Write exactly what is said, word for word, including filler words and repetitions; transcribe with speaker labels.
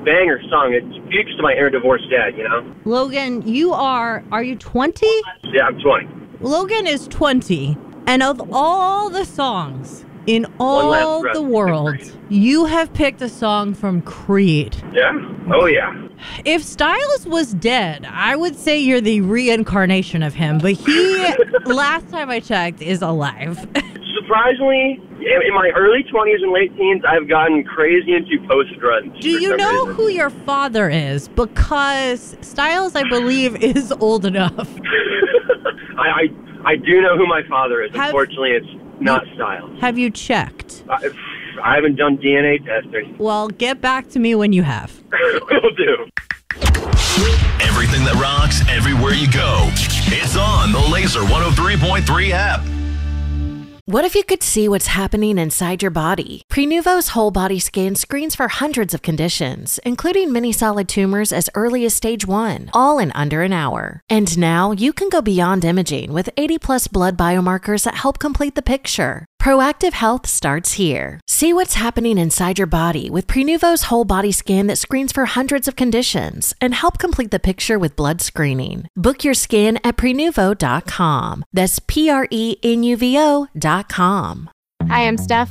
Speaker 1: banger song. It speaks to my inner divorced dad, you know?
Speaker 2: Logan, you are, are you twenty?
Speaker 1: Yeah, I'm twenty.
Speaker 2: Logan is twenty. And of all the songs in all the world, you have picked a song from Creed.
Speaker 1: Yeah? Oh, yeah.
Speaker 2: If Styles was dead, I would say you're the reincarnation of him. But he, last time I checked, is alive.
Speaker 1: Surprisingly, in my early twenties and late teens, I've gotten crazy into post-grunge.
Speaker 2: Do you know reason. who your father is? Because Styles, I believe, is old enough.
Speaker 1: I, I I do know who my father is. Have, Unfortunately, it's not Styles.
Speaker 2: Have you checked?
Speaker 1: I, I haven't done D N A testing.
Speaker 2: Well, get back to me when you have.
Speaker 1: Will do.
Speaker 3: Everything that rocks, everywhere you go. It's on the Laser one oh three point three app.
Speaker 4: What if you could see what's happening inside your body? Prenuvo's whole body scan screens for hundreds of conditions, including many solid tumors as early as stage one, all in under an hour. And now you can go beyond imaging with eighty plus blood biomarkers that help complete the picture. Proactive health starts here. See what's happening inside your body with Prenuvo's whole body scan that screens for hundreds of conditions and help complete the picture with blood screening. Book your scan at prenuvo dot com. That's P R E N U V O dot com.
Speaker 5: Hi, I'm Steph.